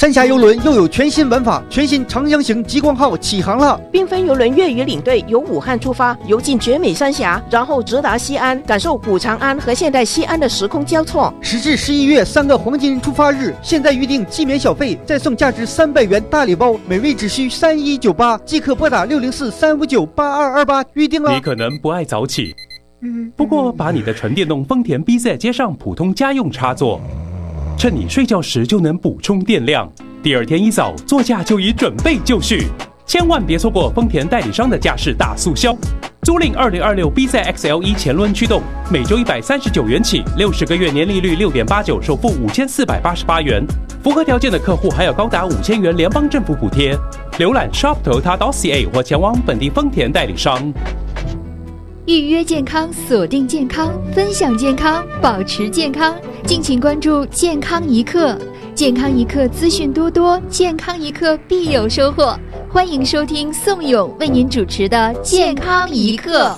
三峡邮轮又有全新玩法，全新长江型极光号起航了。 缤纷邮轮粤语领队由武汉出发，游进绝美三峡，然后直达西安，感受古长安和现代西安的时空交错。 时至11月3个黄金出发日，现在预定即免小费，再送价值300元大礼包，每位只需3198，即可拨打604-359-8228预定了。 你可能不爱早起，不过把你的纯电动丰田 BZ 接上普通家用插座，趁你睡觉时就能补充电量，第二天一早座驾就已准备就绪。千万别错过丰田代理商的驾驶大促销，租赁2026 BZ XLE 前轮驱动，每周139元起，60个月年利率6.89%，首付5488元。符合条件的客户还有高达5000元联邦政府补贴。浏览 shop.toyota.ca 或前往本地丰田代理商。 预约健康，锁定健康，分享健康，保持健康。敬请关注健康一刻，健康一刻资讯多多，健康一刻必有收获。欢迎收听宋勇为您主持的健康一刻。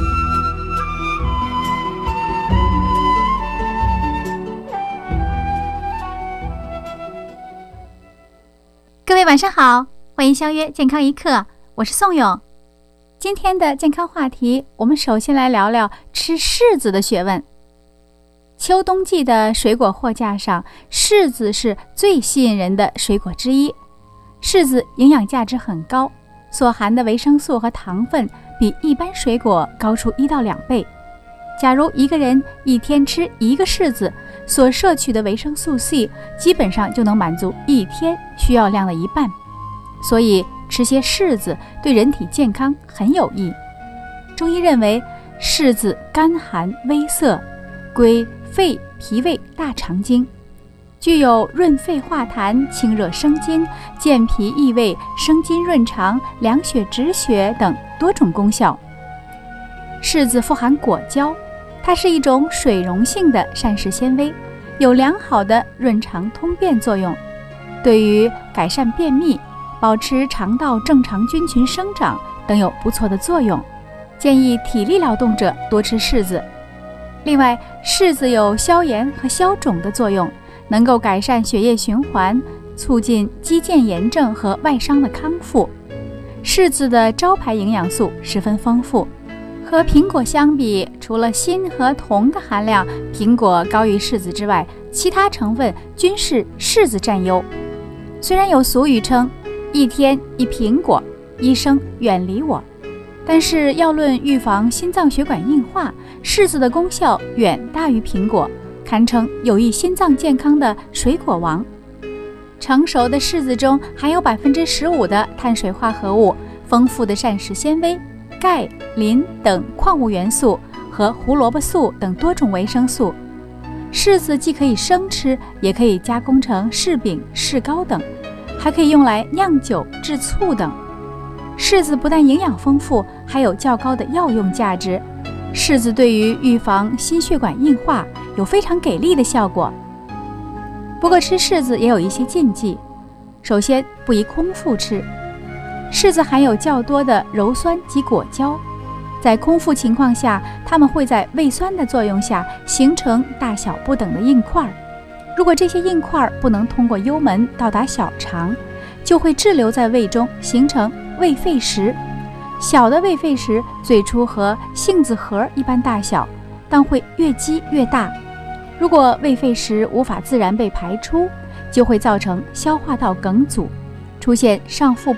各位晚上好，欢迎相约健康一刻，我是宋勇。今天的健康话题，我们首先来聊聊吃柿子的学问。秋冬季的水果货架上，柿子是最吸引人的水果之一。柿子营养价值很高，所含的维生素和糖分比一般水果高出1到2倍。假如一个人一天吃1个柿子，所摄取的维生素 C 基本上就能满足一天需要量的1半。所以吃些柿子对人体健康很有益。中医认为，柿子甘寒微涩，归肺、脾胃、大肠经，具有润肺化痰、清热生津、健脾益胃、生津润肠、凉血止血等多种功效。柿子富含果胶，它是一种水溶性的膳食纤维，有良好的润肠通便作用，对于改善便秘、保持肠道正常菌群生长等有不错的作用，建议体力劳动者多吃柿子。另外，柿子有消炎和消肿的作用，能够改善血液循环，促进肌腱炎症和外伤的康复。柿子的招牌营养素十分丰富，和苹果相比，除了锌和铜的含量苹果高于柿子之外，其他成分均是柿子占优。虽然有俗语称一天一苹果，医生远离我，但是要论预防心脏血管硬化，柿子的功效远大于苹果，堪称有益心脏健康的水果王。成熟的柿子中含有15%的碳水化合物，丰富的膳食纤维、钙、磷等矿物元素和胡萝卜素等多种维生素。柿子既可以生吃，也可以加工成柿饼、柿糕等，还可以用来酿酒、制醋等。柿子不但营养丰富，还有较高的药用价值。柿子对于预防心血管硬化有非常给力的效果。不过吃柿子也有一些禁忌，首先不宜空腹吃。柿子含有较多的鞣酸及果胶，在空腹情况下，它们会在胃酸的作用下形成大小不等的硬块。如果这些硬块不能通过幽门到达小肠，就会滞留在胃中，形成胃废石。小的胃废石最初和杏子核一般大小，但会越积越大。如果胃废石无法自然被排出，就会造成消化道梗阻，出现上腹